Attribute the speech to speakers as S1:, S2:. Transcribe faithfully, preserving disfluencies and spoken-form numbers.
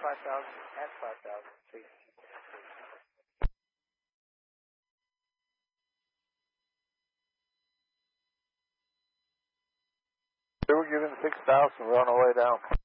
S1: five thousand and five thousand feet.
S2: We were given six thousand, we're on our way down.